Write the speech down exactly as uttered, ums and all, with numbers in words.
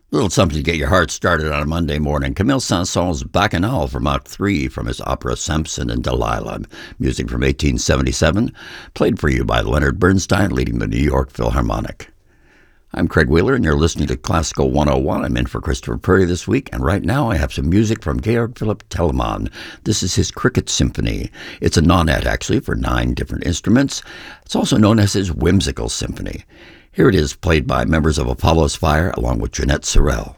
Little something to get your heart started on a Monday morning. Camille Saint-Saëns' Bacchanal from Act three from his opera Samson and Delilah. Music from eighteen seventy-seven, played for you by Leonard Bernstein, leading the New York Philharmonic. I'm Craig Wheeler, and you're listening to Classical one oh one. I'm in for Christopher Purdy this week, and right now I have some music from Georg Philipp Telemann. This is his Cricket Symphony. It's a nonet, actually, for nine different instruments. It's also known as his Whimsical Symphony. Here it is, played by members of Apollo's Fire, along with Jeanette Sorrell.